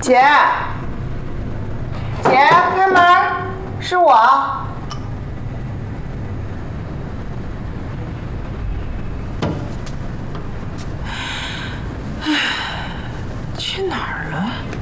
姐，姐，开门，是我。去哪儿了？